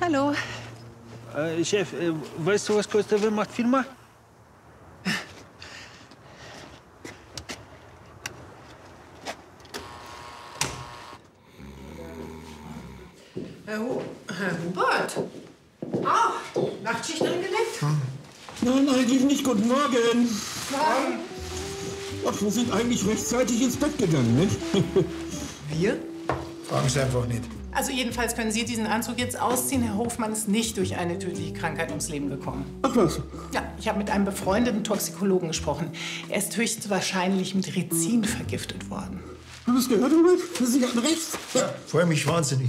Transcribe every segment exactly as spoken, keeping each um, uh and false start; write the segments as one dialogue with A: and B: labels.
A: Hallo.
B: Äh, Chef, äh, weißt du, was kostet der macht Firma?
C: Herr, Hu Herr Hubert? Ah, Nachtschicht angelegt?
D: Hm. Nein, eigentlich nicht. Guten Morgen.
C: Morgen.
D: Ach, wir sind eigentlich rechtzeitig ins Bett gegangen, nicht?
C: Wir?
E: Fragen Sie einfach nicht.
C: Also jedenfalls können Sie diesen Anzug jetzt ausziehen. Herr Hofmann ist nicht durch eine tödliche Krankheit ums Leben gekommen.
D: Ach was?
C: Ja, ich habe mit einem befreundeten Toxikologen gesprochen. Er ist höchstwahrscheinlich mit Rizin vergiftet worden.
D: Haben Sie es gehört, Hubert? Sie hatten recht.
E: Ja, freue mich wahnsinnig.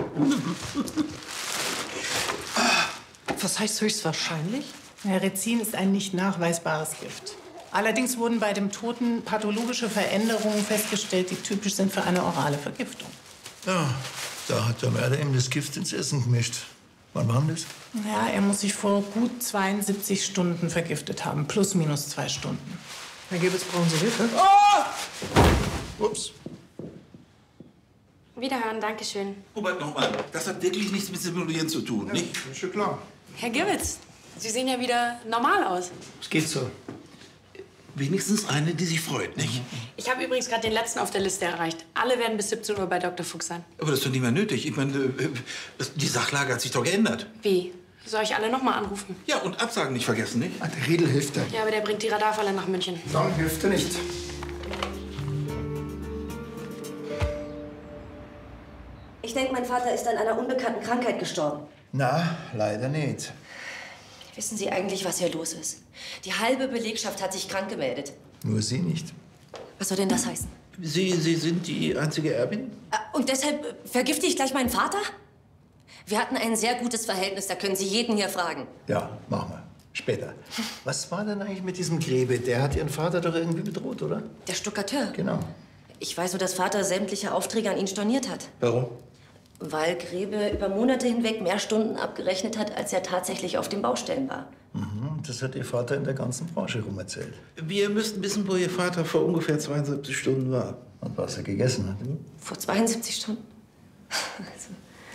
A: Was heißt höchstwahrscheinlich?
C: Ja, Rizin ist ein nicht nachweisbares Gift. Allerdings wurden bei dem Toten pathologische Veränderungen festgestellt, die typisch sind für eine orale Vergiftung.
E: Ja, da hat der Mörder ihm das Gift ins Essen gemischt. Wann war denn das?
C: Ja, er muss sich vor gut zweiundsiebzig Stunden vergiftet haben. Plus, minus zwei Stunden.
A: Herr Gebitz, brauchen Sie Hilfe?
E: Oh! Ups.
F: Wiederhören, danke schön.
G: Hubert, nochmal. Das hat wirklich nichts mit Simulieren zu tun, nicht?
E: Ist schon klar.
F: Herr Gibbitz, Sie sehen ja wieder normal aus.
E: Es geht so.
G: Wenigstens eine, die sich freut, nicht?
F: Ich habe übrigens gerade den letzten auf der Liste erreicht. Alle werden bis siebzehn Uhr bei Doktor Fuchs sein.
G: Aber das ist doch nicht mehr nötig. Ich meine, äh, das- die Sachlage hat sich doch geändert.
F: Wie? Soll ich alle noch mal anrufen?
G: Ja, und Absagen nicht vergessen, nicht?
E: Ah, der Riedel hilft dir.
F: Ja, aber der bringt die Radarfalle nach München.
E: Dann hilft er nicht.
H: Ich denke, mein Vater ist an einer unbekannten Krankheit gestorben.
E: Na, leider nicht.
H: Wissen Sie eigentlich, was hier los ist? Die halbe Belegschaft hat sich krank gemeldet.
E: Nur Sie nicht.
H: Was soll denn das heißen?
G: Sie, Sie sind die einzige Erbin?
H: Ah, Und deshalb äh, vergifte ich gleich meinen Vater? Wir hatten ein sehr gutes Verhältnis, da können Sie jeden hier fragen.
E: Ja, machen wir. Später. Was war denn eigentlich mit diesem Grebe? Der hat Ihren Vater doch irgendwie bedroht, oder?
H: Der Stuckateur.
E: Genau.
H: Ich weiß nur, dass Vater sämtliche Aufträge an ihn storniert hat.
E: Warum?
H: Weil Grebe über Monate hinweg mehr Stunden abgerechnet hat, als er tatsächlich auf den Baustellen war.
E: Mhm, das hat Ihr Vater in der ganzen Branche rum erzählt.
G: Wir müssten wissen, wo Ihr Vater vor ungefähr zweiundsiebzig Stunden war.
E: Und was er gegessen hat.
H: Vor zweiundsiebzig Stunden? Also.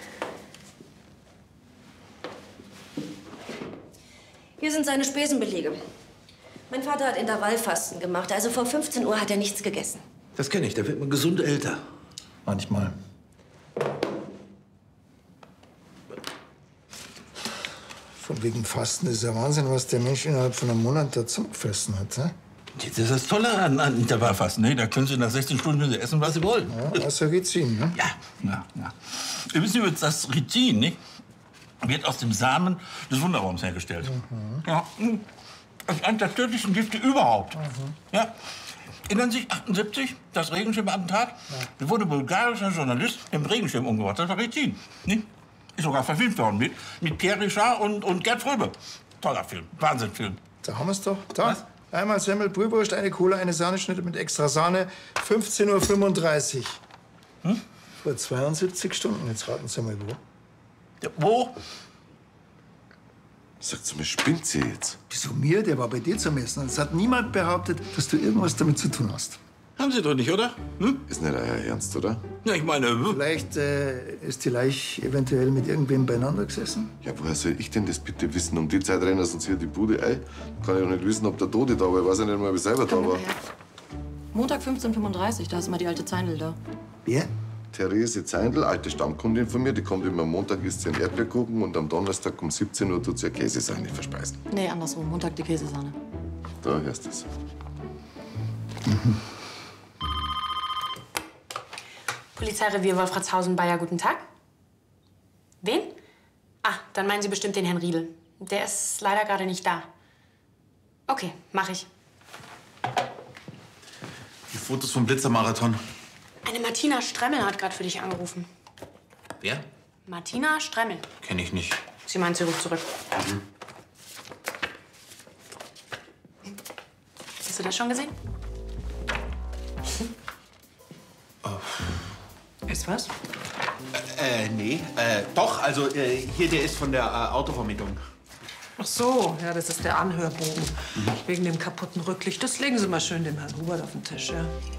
H: Hier sind seine Spesenbelege. Mein Vater hat Intervallfasten gemacht, also vor fünfzehn Uhr hat er nichts gegessen.
G: Das kenne ich, da wird man gesund älter.
E: Manchmal. Von wegen Fasten ist ja Wahnsinn, was der Mensch innerhalb von einem Monat dazu gefressen hat. He?
G: Das ist das Tolle an, an Intervallfasten, ne? Da können Sie nach sechzehn Stunden essen, was Sie wollen.
E: Ja, außer Rizin, ne?
G: Ja, ja, ja. Wir wissen übrigens, das Rizin, nicht? Wird aus dem Samen des Wunderbaums hergestellt. Mhm. Ja, das ist eines der tödlichsten Gifte überhaupt. Mhm. Ja. Erinnern Sie sich, achtundsiebzig, das Regenschirmattentat? Ja. Da wurde ein bulgarischer Journalist im Regenschirm umgebracht. Das war Rizin. Nicht? Ist sogar verfilmt worden mit, mit Pierre Richard und, und Gerd Fröbe. Toller Film, Wahnsinnfilm.
E: Da haben wir es doch. Da.
G: Was?
E: Einmal Semmel, Brühwurst, eine Cola, eine Sahneschnitte mit extra Sahne. fünfzehn Uhr fünfunddreißig.
G: Hm?
E: Vor zweiundsiebzig Stunden. Jetzt raten Sie mal, wo.
G: Ja, wo?
I: Sagt sie mir, spinnt sie jetzt?
E: Wieso mir? Der war bei dir zum Essen. Es hat niemand behauptet, dass du irgendwas damit zu tun hast.
G: Haben Sie doch nicht, oder? Hm?
I: Ist nicht euer Ernst, oder?
G: Ja, ich meine... hm?
E: Vielleicht äh, ist die Leiche eventuell mit irgendwem beieinander gesessen?
I: Ja, woher soll ich denn das bitte wissen? Um die Zeit rennen sie uns hier die Bude ein. Kann ich doch nicht wissen, ob der Tote da war. Ich weiß ja nicht mal, ob ich selber da war.
H: Montag fünfzehn Uhr fünfunddreißig, da ist immer die alte Zeindl da.
E: Wer?
I: Therese Zeindl, alte Stammkundin von mir, die kommt immer am Montag, isst sie einen Erdbeerkuchen und am Donnerstag um siebzehn Uhr tut sie eine Käsesahne verspeisen.
H: Nee, andersrum. Montag die Käsesahne.
I: Da hörst du es.
E: Mhm.
F: Polizeirevier Wolfratshausen, Bayer, guten Tag. Wen? Ah, dann meinen Sie bestimmt den Herrn Riedel. Der ist leider gerade nicht da. Okay, mache ich.
G: Die Fotos vom Blitzermarathon.
F: Eine Martina Stremmel hat gerade für dich angerufen.
G: Wer?
F: Martina Stremmel.
G: Kenn ich nicht.
F: Sie meint, sie ruft zurück.
G: Mhm.
F: Hast du das schon gesehen?
A: Ist was?
J: Äh, nee. Äh, doch, also äh, hier, der ist von der äh, Autovermietung.
A: Ach so, ja, das ist der Anhörbogen. Wegen dem kaputten Rücklicht. Das legen Sie mal schön dem Herrn Hubert auf den Tisch, ja.